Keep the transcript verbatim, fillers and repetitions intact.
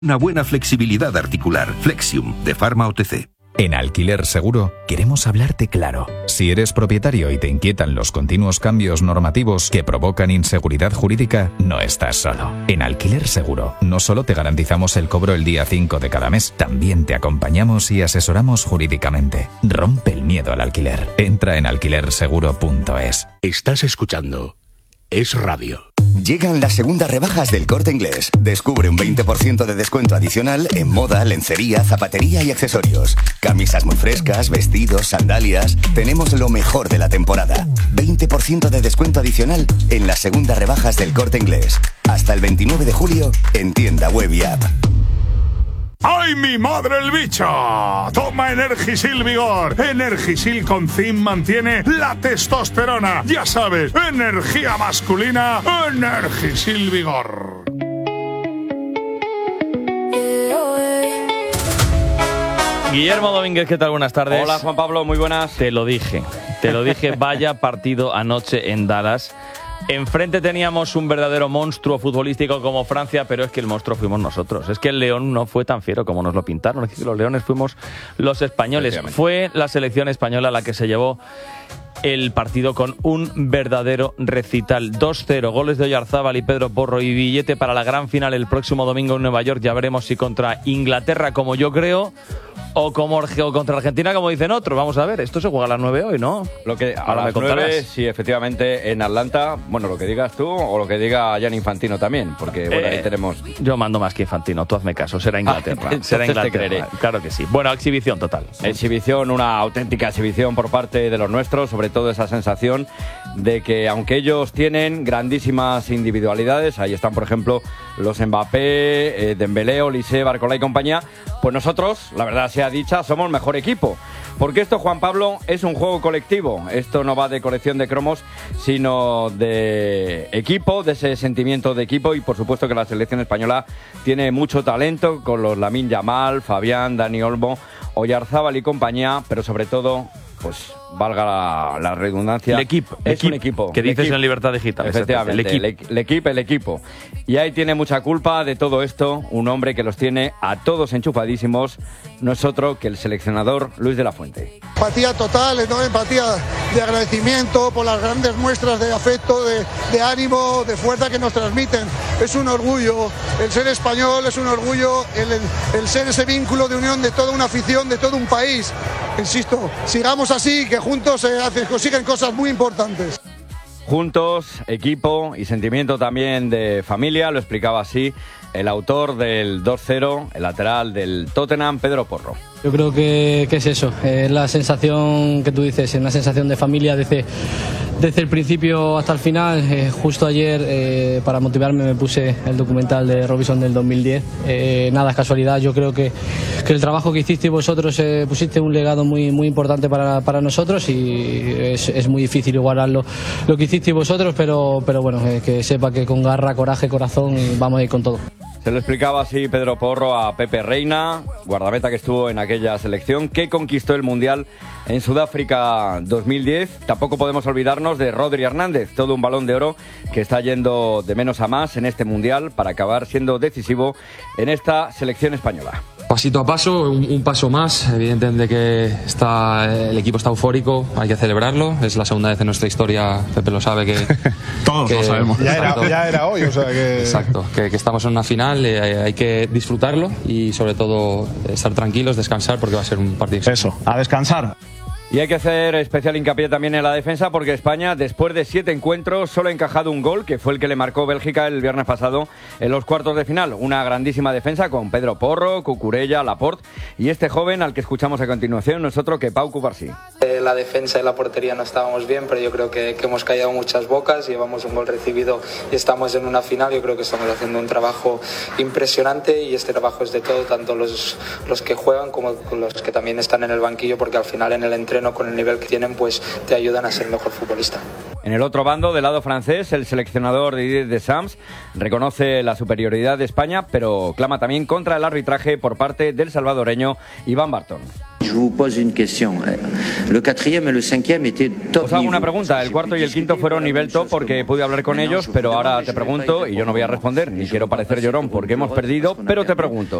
Una buena flexibilidad articular. Flexium, de Pharma O T C. En Alquiler Seguro queremos hablarte claro. Si eres propietario y te inquietan los continuos cambios normativos que provocan inseguridad jurídica, no estás solo. En Alquiler Seguro no solo te garantizamos el cobro el día cinco de cada mes, también te acompañamos y asesoramos jurídicamente. Rompe el miedo al alquiler. Entra en alquiler seguro punto es. Estás escuchando Es Radio. Llegan las segundas rebajas del Corte Inglés. Descubre un veinte por ciento de descuento adicional en moda, lencería, zapatería y accesorios. Camisas muy frescas, vestidos, sandalias. Tenemos lo mejor de la temporada. veinte por ciento de descuento adicional en las segundas rebajas del Corte Inglés. Hasta el veintinueve de julio en tienda web y app. ¡Ay, mi madre el bicho! Toma Energisil Vigor. Energisil con zinc mantiene la testosterona. Ya sabes, energía masculina, Energisil Vigor. Guillermo Domínguez, ¿qué tal? Buenas tardes. Hola, Juan Pablo, muy buenas. Te lo dije, te lo dije, vaya partido anoche en Dallas. Enfrente teníamos un verdadero monstruo futbolístico como Francia, pero es que el monstruo fuimos nosotros. Es que el león no fue tan fiero como nos lo pintaron. Es que los leones fuimos los españoles. Fue la selección española la que se llevó el partido con un verdadero recital. dos cero, goles de Oyarzábal y Pedro Porro y billete para la gran final el próximo domingo en Nueva York. Ya veremos si contra Inglaterra, como yo creo, o como o contra Argentina, como dicen otros. Vamos a ver, esto se juega a las nueve hoy, ¿no? Lo que, a Ahora las me contarás. nueve, sí, efectivamente, en Atlanta, bueno, lo que digas tú o lo que diga Gianni Infantino también, porque bueno, Eh, ahí tenemos... Yo mando más que Infantino, tú hazme caso, será Inglaterra. Ah, será entonces te Inglaterra, creeré. claro que sí. Bueno, exhibición total. Exhibición, una auténtica exhibición por parte de los nuestros, sobre todo esa sensación de que aunque ellos tienen grandísimas individualidades, ahí están por ejemplo los Mbappé, eh, Dembélé, Olise, Barcola y compañía, pues nosotros, la verdad sea dicha, somos mejor equipo. Porque esto, Juan Pablo, es un juego colectivo. Esto no va de colección de cromos, sino de equipo, de ese sentimiento de equipo. Y por supuesto que la selección española tiene mucho talento con los Lamine Yamal, Fabián, Dani Olmo, Oyarzábal y compañía, pero sobre todo, pues valga la, la redundancia, El equipo, es equipo, un equipo. que dices L'Equipe. en Libertad Digital. Efectivamente, El el equipo. equipo. El equipo, el equipo. Y ahí tiene mucha culpa de todo esto un hombre que los tiene a todos enchufadísimos, no es otro que el seleccionador Luis de la Fuente. Empatía total, ¿no? Empatía de agradecimiento por las grandes muestras de afecto, de, de ánimo, de fuerza que nos transmiten. Es un orgullo el ser español, es un orgullo el, el, el ser ese vínculo de unión de toda una afición, de todo un país. Insisto, sigamos así, que juntos se hacen, consiguen cosas muy importantes. Juntos, equipo y sentimiento también de familia, lo explicaba así el autor del dos cero, el lateral del Tottenham, Pedro Porro. Yo creo que, que es eso, es la sensación que tú dices, es una sensación de familia desde, desde el principio hasta el final. Eh, justo ayer, eh, para motivarme, me puse el documental de Robinson del dos mil diez. Eh, nada es casualidad, yo creo que, que el trabajo que hicisteis vosotros, eh, pusiste un legado muy, muy importante para, para nosotros y es, es muy difícil igualarlo lo que hicisteis vosotros, pero, pero bueno, eh, que sepa que con garra, coraje, corazón y vamos a ir con todo. Se lo explicaba así Pedro Porro a Pepe Reina, guardameta que estuvo en aquella selección que conquistó el Mundial en Sudáfrica dos mil diez. Tampoco podemos olvidarnos de Rodri Hernández, todo un Balón de Oro que está yendo de menos a más en este Mundial para acabar siendo decisivo en esta selección española. Pasito a paso, un, un paso más. Evidentemente que está, el equipo está eufórico, hay que celebrarlo. Es la segunda vez en nuestra historia, Pepe lo sabe, que... Todos que, lo sabemos. Ya era, ya era hoy, o sea que... Exacto, que, que estamos en una final, eh, hay que disfrutarlo y sobre todo estar tranquilos, descansar, porque va a ser un partido. Eso, a descansar. Y hay que hacer especial hincapié también en la defensa porque España, después de siete encuentros, solo ha encajado un gol, que fue el que le marcó Bélgica el viernes pasado en los cuartos de final. Una grandísima defensa con Pedro Porro, Cucurella, Laporte y este joven al que escuchamos a continuación no es otro que Pau Cubarsí. La defensa y la portería no estábamos bien, pero yo creo que, que hemos callado muchas bocas, llevamos un gol recibido y estamos en una final. Yo creo que estamos haciendo un trabajo impresionante y este trabajo es de todo, tanto los, los que juegan como los que también están en el banquillo, porque al final en el entreno con el nivel que tienen pues te ayudan a ser mejor futbolista. En el otro bando, del lado francés, el seleccionador Didier Deschamps reconoce la superioridad de España, pero clama también contra el arbitraje por parte del salvadoreño Iván Bartón. Os hago una pregunta. El cuarto y el quinto fueron nivel top porque pude hablar con ellos, pero ahora te pregunto, y yo no voy a responder, ni quiero parecer llorón porque hemos perdido, pero te pregunto.